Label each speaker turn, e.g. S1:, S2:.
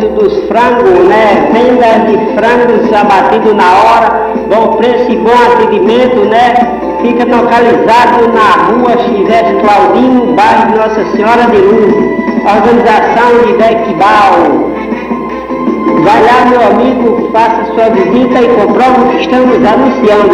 S1: comércio dos frangos, né? Venda de frangos abatidos na hora, bom preço e bom atendimento, né? Fica localizado na rua Xivete Claudinho, bairro de Nossa Senhora de Luz. Organização de Dequibal. Vai lá, meu amigo, faça sua visita e comprove o que estamos anunciando.